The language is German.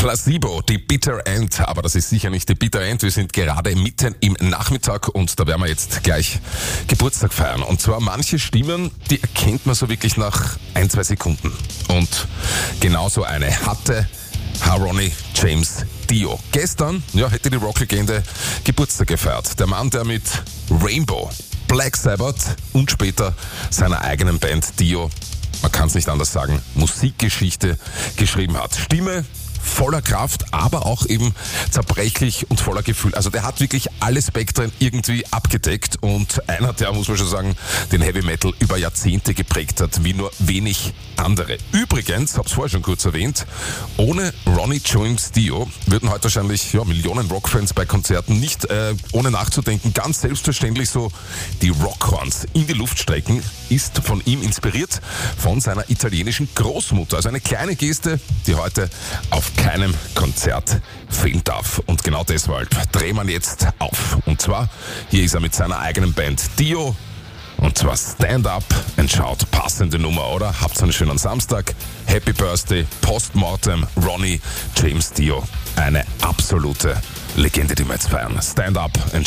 Placebo, die Bitter End, aber das ist sicher nicht die Bitter End. Wir sind gerade mitten im Nachmittag und da werden wir jetzt gleich Geburtstag feiern. Und zwar manche Stimmen, die erkennt man so wirklich nach 1-2 Sekunden. Und genauso eine hatte Ronnie James Dio. Gestern hätte die Rocklegende Geburtstag gefeiert. Der Mann, der mit Rainbow, Black Sabbath und später seiner eigenen Band Dio, man kann es nicht anders sagen, Musikgeschichte geschrieben hat. Stimme voller Kraft, aber auch eben zerbrechlich und voller Gefühl. Also der hat wirklich alle Spektren irgendwie abgedeckt und einer, der, muss man schon sagen, den Heavy Metal über Jahrzehnte geprägt hat, wie nur wenig andere. Übrigens, hab's vorher schon kurz erwähnt, ohne Ronnie James Dio würden heute wahrscheinlich Millionen Rockfans bei Konzerten nicht ohne nachzudenken ganz selbstverständlich so die Rockhorns in die Luft strecken. Ist von ihm inspiriert, von seiner italienischen Großmutter. Also eine kleine Geste, die heute auf keinem Konzert fehlen darf. Und genau deshalb drehen wir jetzt auf. Und zwar, hier ist er mit seiner eigenen Band Dio. Und zwar Stand Up and Shout. Passende Nummer, oder? Habt einen schönen Samstag. Happy Birthday, Postmortem, Ronnie James Dio. Eine absolute Legende, die wir jetzt feiern. Stand Up and